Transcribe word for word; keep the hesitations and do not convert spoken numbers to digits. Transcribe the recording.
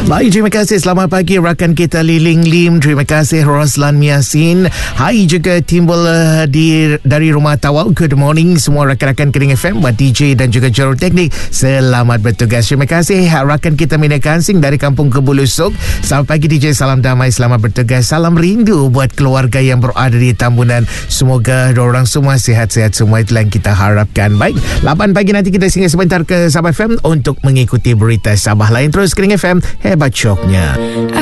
Baik, terima kasih. Selamat pagi rakan kita Liling Lim. Terima kasih Roslan Miasin. Hai juga timbul uh, di dari rumah Tawau. Good morning semua rakan-rakan Kering F M, buat D J dan juga jurul teknik. Selamat bertugas. Terima kasih rakan kita Mina Kansing dari Kampung Kebulusuk. Selamat pagi D J, salam damai, selamat bertugas. Salam rindu buat keluarga yang berada di Tambunan. Semoga diorang semua sihat-sihat semua. Itulah yang kita harapkan. Baik, lapan pagi nanti kita singgah sebentar ke Sabah F M untuk mengikuti berita Sabah lain. Terus Kering F M, hebat syoknya.